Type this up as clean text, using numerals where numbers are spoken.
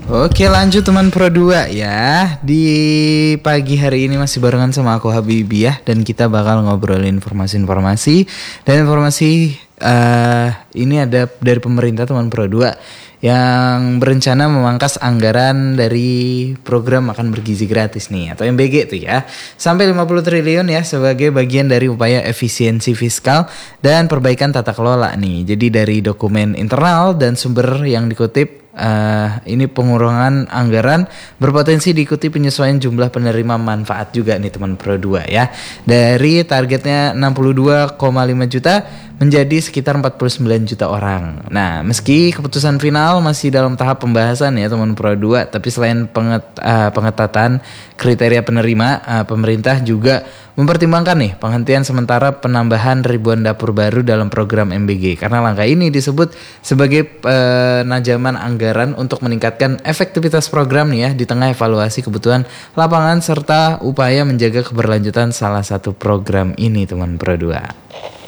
Oke, lanjut teman Pro 2 ya. Di pagi hari ini masih barengan sama aku Habibie ya, dan kita bakal ngobrolin informasi-informasi dan informasi ini ada dari pemerintah teman Pro 2 yang berencana memangkas anggaran dari program makan bergizi gratis nih atau MBG tuh ya, sampai 50 triliun ya sebagai bagian dari upaya efisiensi fiskal dan perbaikan tata kelola nih. Jadi dari dokumen internal dan sumber yang dikutip, ini pengurangan anggaran berpotensi diikuti penyesuaian jumlah penerima manfaat juga nih teman Pro 2 ya. Dari targetnya 62,5 juta menjadi sekitar 49 juta orang. Nah, meski keputusan final masih dalam tahap pembahasan ya teman Pro 2, tapi selain pengetatan kriteria penerima, pemerintah juga mempertimbangkan nih penghentian sementara penambahan ribuan dapur baru dalam program MBG karena langkah ini disebut sebagai penajaman anggaran untuk meningkatkan efektivitas program nih ya di tengah evaluasi kebutuhan lapangan serta upaya menjaga keberlanjutan salah satu program ini teman Pro 2.